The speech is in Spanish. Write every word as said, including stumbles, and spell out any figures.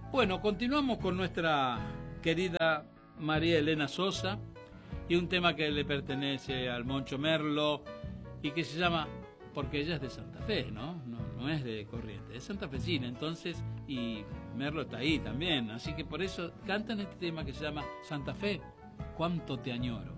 Bueno, continuamos con nuestra querida María Elena Sosa y un tema que le pertenece al Moncho Merlo y que se llama, porque ella es de Santa Fe, ¿no? No, no es de Corrientes, es santafesina, entonces, y Merlo está ahí también, así que por eso cantan este tema que se llama Santa Fe, cuánto te añoro.